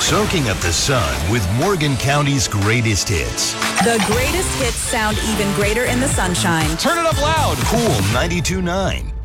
Soaking up the sun with Morgan County's greatest hits. The greatest hits sound even greater in the sunshine. Turn it up loud. Cool 92.9.